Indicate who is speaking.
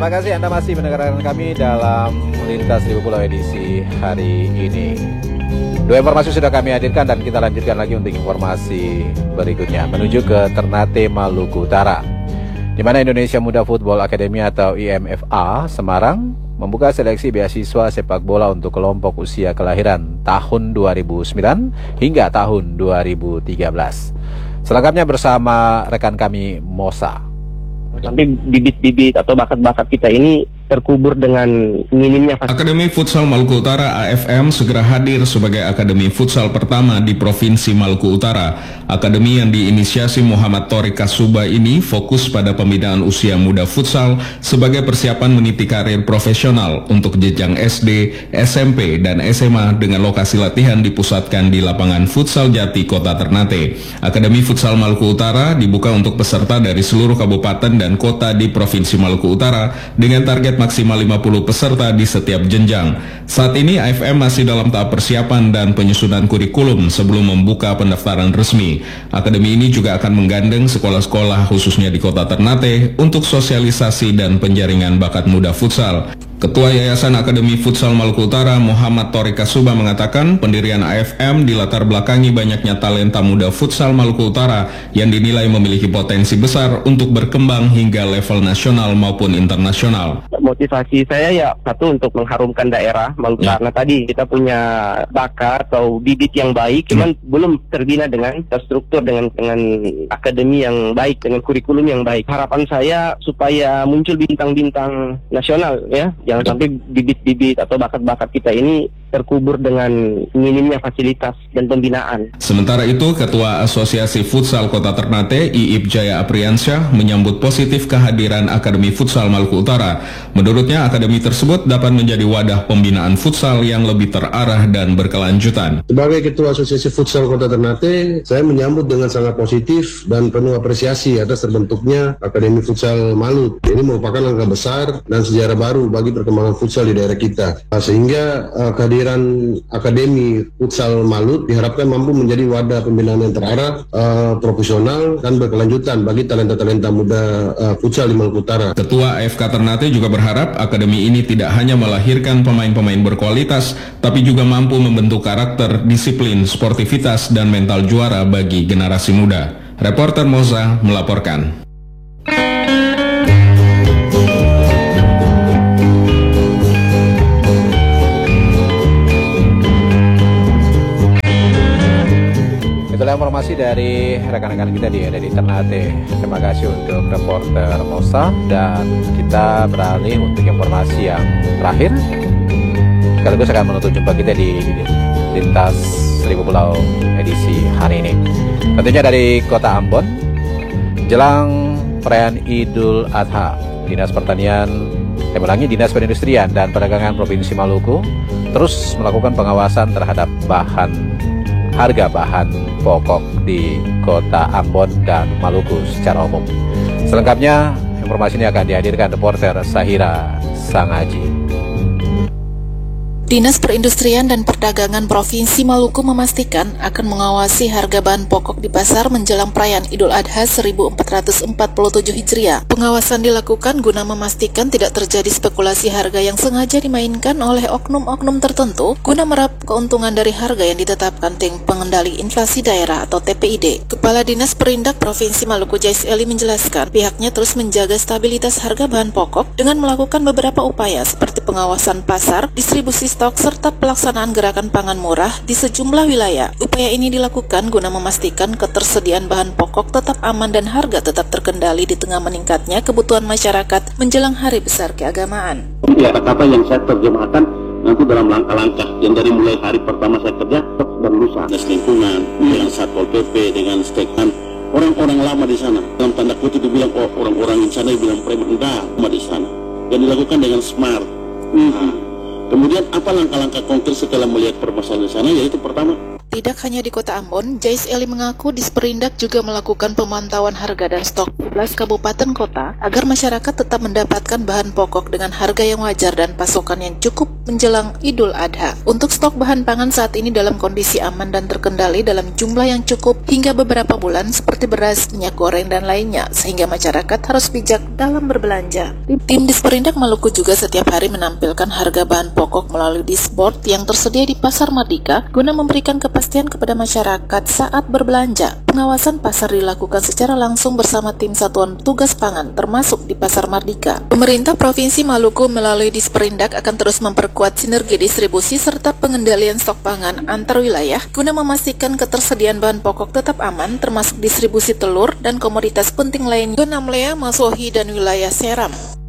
Speaker 1: Terima kasih Anda masih mendengarkan kami dalam Lintas Seribu Pulau edisi hari ini. Dua informasi sudah kami hadirkan dan kita lanjutkan lagi untuk informasi berikutnya. Menuju ke Ternate, Maluku Utara, di mana Indonesia Muda Football Academy atau IMFA Semarang membuka seleksi beasiswa sepak bola untuk kelompok usia kelahiran tahun 2009 hingga tahun 2013. Selengkapnya bersama rekan kami Mosa.
Speaker 2: Sampai bibit-bibit atau bakat-bakat kita ini terkubur dengan minimnya fasilitas.
Speaker 3: Akademi Futsal Maluku Utara AFM segera hadir sebagai akademi futsal pertama di Provinsi Maluku Utara. Akademi yang diinisiasi Muhammad Torik Kasuba ini fokus pada pembinaan usia muda futsal sebagai persiapan meniti karir profesional untuk jenjang SD, SMP, dan SMA dengan lokasi latihan dipusatkan di lapangan Futsal Jati, Kota Ternate. Akademi Futsal Maluku Utara dibuka untuk peserta dari seluruh kabupaten dan kota di Provinsi Maluku Utara dengan target maksimal 50 peserta di setiap jenjang. Saat ini AFM masih dalam tahap persiapan dan penyusunan kurikulum sebelum membuka pendaftaran resmi. Akademi ini juga akan menggandeng sekolah-sekolah khususnya di Kota Ternate untuk sosialisasi dan penjaringan bakat muda futsal. Ketua Yayasan Akademi Futsal Maluku Utara Muhammad Torik Kasuba mengatakan pendirian AFM dilatar belakangi banyaknya talenta muda futsal Maluku Utara yang dinilai memiliki potensi besar untuk berkembang hingga level nasional maupun internasional.
Speaker 2: Motivasi saya ya satu untuk mengharumkan daerah Maluku Utara. Tadi kita punya bakat atau bibit yang baik, cuman belum terbina dengan terstruktur dengan akademi yang baik, dengan kurikulum yang baik. Harapan saya supaya muncul bintang-bintang nasional ya. Jangan sampai bibit-bibit atau bakat-bakat kita ini terkubur dengan minimnya fasilitas dan pembinaan.
Speaker 3: Sementara itu, Ketua Asosiasi Futsal Kota Ternate, Iip Jaya Apriansyah, menyambut positif kehadiran Akademi Futsal Maluku Utara. Menurutnya, akademi tersebut dapat menjadi wadah pembinaan futsal yang lebih terarah dan berkelanjutan.
Speaker 4: Sebagai Ketua Asosiasi Futsal Kota Ternate, saya menyambut dengan sangat positif dan penuh apresiasi atas terbentuknya Akademi Futsal Malut. Ini merupakan langkah besar dan sejarah baru bagi perkembangan futsal di daerah kita. Sehingga kehadiran Akademi Futsal Malut diharapkan mampu menjadi wadah pembinaan yang terarah, profesional, dan berkelanjutan bagi talenta-talenta muda futsal di Maluku Utara.
Speaker 3: Ketua AFK Ternate juga berharap akademi ini tidak hanya melahirkan pemain-pemain berkualitas, tapi juga mampu membentuk karakter, disiplin, sportivitas, dan mental juara bagi generasi muda. Reporter Moza melaporkan.
Speaker 1: Itulah informasi dari rekan-rekan kita di Ternate. Terima kasih untuk reporter Mosa, dan kita beralih untuk informasi yang terakhir. Sekaligus akan menutup jumpa kita di Lintas Seribu Pulau edisi hari ini. Tentunya dari Kota Ambon, jelang perayaan Idul Adha, Dinas Dinas Perindustrian dan Perdagangan Provinsi Maluku terus melakukan pengawasan terhadap harga bahan pokok di Kota Ambon dan Maluku secara umum. Selengkapnya, informasi ini akan dihadirkan reporter Sahira Sangaji.
Speaker 5: Dinas Perindustrian dan Perdagangan Provinsi Maluku memastikan akan mengawasi harga bahan pokok di pasar menjelang perayaan Idul Adha 1447 Hijriah. Pengawasan dilakukan guna memastikan tidak terjadi spekulasi harga yang sengaja dimainkan oleh oknum-oknum tertentu guna meraup keuntungan dari harga yang ditetapkan Tim Pengendali Inflasi Daerah atau TPID. Kepala Dinas Perindak Provinsi Maluku Jais Eli menjelaskan pihaknya terus menjaga stabilitas harga bahan pokok dengan melakukan beberapa upaya seperti pengawasan pasar, distribusi stok, serta pelaksanaan gerakan pangan murah di sejumlah wilayah. Upaya ini dilakukan guna memastikan ketersediaan bahan pokok tetap aman dan harga tetap terkendali di tengah meningkatnya kebutuhan masyarakat menjelang hari besar keagamaan.
Speaker 6: Ya, kata yang saya terjemahkan nanti dalam langkah-langkah yang dari mulai hari pertama saya kerja dan lusa. Dinas lingkungan, dengan Satpol PP, dengan stakeholder, orang-orang lama di sana. Dalam tanda kutip dibilang orang-orang di sana dibilang preman, enggak, lama di sana. Yang dilakukan dengan smart. Kemudian apa langkah-langkah konkret setelah melihat permasalahan di sana, yaitu pertama
Speaker 5: Tidak hanya di Kota Ambon, Jais Eli mengaku Disperindak juga melakukan pemantauan harga dan stok 11 kabupaten kota agar masyarakat tetap mendapatkan bahan pokok dengan harga yang wajar dan pasokan yang cukup menjelang Idul Adha. Untuk stok bahan pangan saat ini dalam kondisi aman dan terkendali dalam jumlah yang cukup hingga beberapa bulan seperti beras, minyak goreng, dan lainnya, sehingga masyarakat harus bijak dalam berbelanja. Tim Disperindak Maluku juga setiap hari menampilkan harga bahan pokok melalui dashboard yang tersedia di Pasar Mardika guna memberikan kepastian kepada masyarakat saat berbelanja. Pengawasan pasar dilakukan secara langsung bersama tim Satuan Tugas Pangan termasuk di Pasar Mardika. Pemerintah Provinsi Maluku melalui Disperindak akan terus memperkuat sinergi distribusi serta pengendalian stok pangan antar wilayah guna memastikan ketersediaan bahan pokok tetap aman termasuk distribusi telur dan komoditas penting lain. Gonamlea, Masohi, dan wilayah Seram.